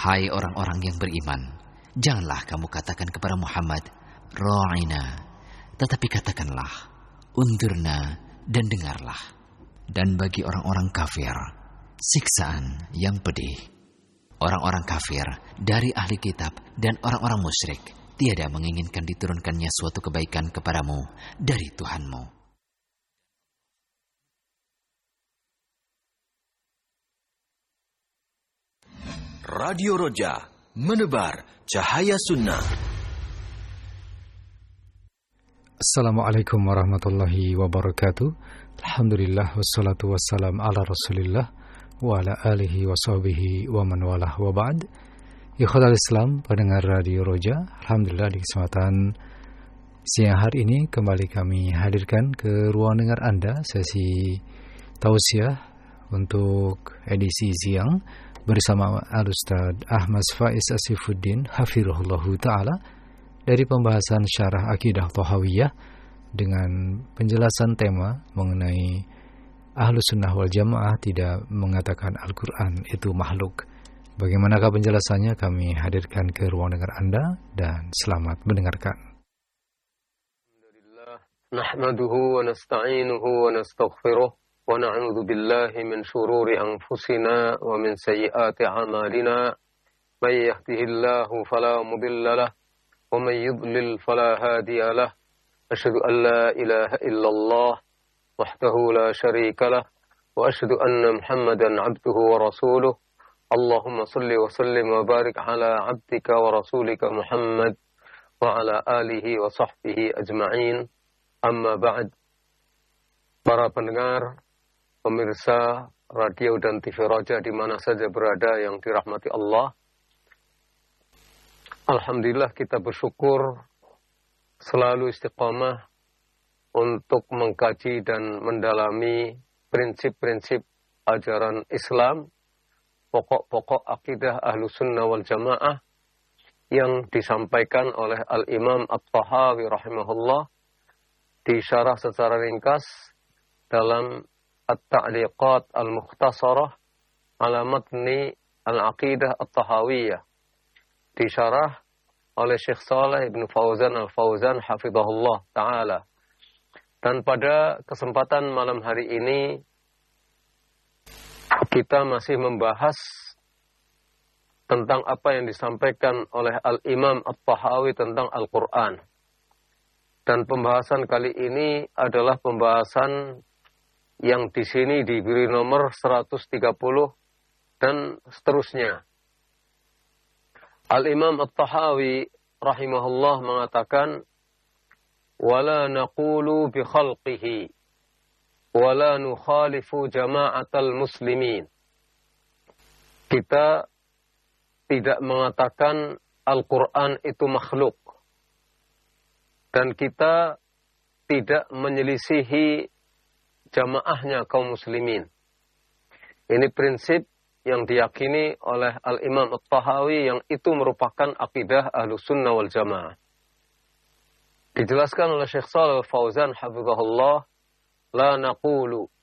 Hai orang-orang yang beriman, janganlah kamu katakan kepada Muhammad, Ra'ina, tetapi katakanlah, Unzurna, dan dengarlah. Dan bagi orang-orang kafir, siksaan yang pedih. Orang-orang kafir dari ahli kitab dan orang-orang musyrik tiada menginginkan diturunkannya suatu kebaikan kepadamu dari Tuhanmu. Radio Roja, menebar cahaya sunnah. Assalamualaikum warahmatullahi wabarakatuh. Alhamdulillah wassalatu wassalam ala rasulillah wa ala alihi wa sahbihi wa man walah wa ba'd. Ikhwatal Islam, pendengar Radio Roja, alhamdulillah di kesempatan siang hari ini kembali kami hadirkan ke ruang dengar Anda sesi tausiah untuk edisi siang bersama Al-Ustaz Ahmad Faiz Asifuddin hafizahullahu ta'ala dari pembahasan syarah akidah Thahawiyah dengan penjelasan tema mengenai Ahlus Sunnah wal Jamaah tidak mengatakan Al-Quran itu makhluk. Bagaimanakah penjelasannya, kami hadirkan ke ruang dengar Anda dan selamat mendengarkan. Alhamdulillah, nahmaduhu wa nasta'inuhu wa nastaghfiruh wa na'udzu billahi min shururi anfusina wa min sayyiati a'malina. May yahdihillahu fala mudilla lahu wa may yudlil fala hadiya lahu. Asyhadu an la ilaha illallah wahdahu la syarika lahu wa asyhadu anna Muhammadan 'abduhu wa rasuluh. Allahumma salli wa sallim wa barik ala 'abdika wa rasulika Muhammad wa ala alihi wa sahbihi ajma'in. Amma ba'd. Para pendengar, pemirsa radio dan TV Roja di mana saja berada yang dirahmati Allah. Alhamdulillah kita bersyukur selalu istiqamah untuk mengkaji dan mendalami prinsip-prinsip ajaran Islam, pokok-pokok akidah Ahlus Sunnah wal Jamaah yang disampaikan oleh Al-Imam At-Tahawi rahimahullah disyarah secara ringkas dalam At-Ta'liqat Al-Mukhtasarah ala matni Al-Aqidah At-Tahawiyah, disyarah oleh Syekh Saleh Ibn Fauzan Al-Fauzan hafizahullah ta'ala. Dan pada kesempatan malam hari ini kita masih membahas tentang apa yang disampaikan oleh Al-Imam At-Tahawi tentang Al-Quran. Dan pembahasan kali ini adalah pembahasan yang di sini diberi nomor 130 dan seterusnya. Al-Imam At-Tahawi rahimahullah mengatakan, وَلَا نَقُولُ بِخَلْقِهِ وَلَا نُخَالِفُ جَمَاعَةَ الْمُسْلِمِينَ. Kita tidak mengatakan Al-Quran itu makhluk. Dan kita tidak menyelisihi jamaahnya kaum muslimin. Ini prinsip yang diyakini oleh Al-Imam At-Tahawi yang itu merupakan akidah Ahlus Sunnah wal Jamaah. Dijelaskan oleh Syekh Shalih Al-Fauzan hafizahullah, la naqulu,